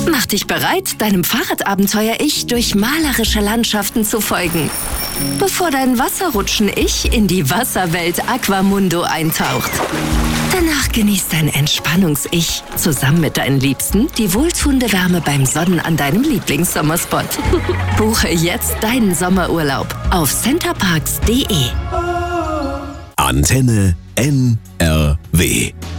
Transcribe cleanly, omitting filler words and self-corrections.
Mach dich bereit, deinem Fahrradabenteuer-Ich durch malerische Landschaften zu folgen, bevor dein Wasserrutschen-Ich in die Wasserwelt Aquamundo eintaucht. Danach genießt dein Entspannungs-Ich zusammen mit deinen Liebsten die wohltuende Wärme beim Sonnen an deinem Lieblingssommerspot. Buche jetzt deinen Sommerurlaub auf centerparks.de. Antenne NRW.